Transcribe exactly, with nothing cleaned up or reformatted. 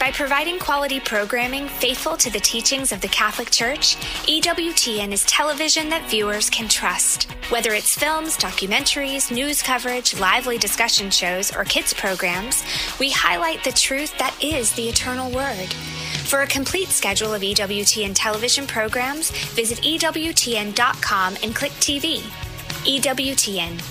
By providing quality programming faithful to the teachings of the Catholic Church, E W T N is television that viewers can trust. Whether it's films, documentaries, news coverage, lively discussion shows, or kids programs, we highlight the truth that is the eternal Word. For a complete schedule of E W T N television programs, visit E W T N dot com and click T V. E W T N,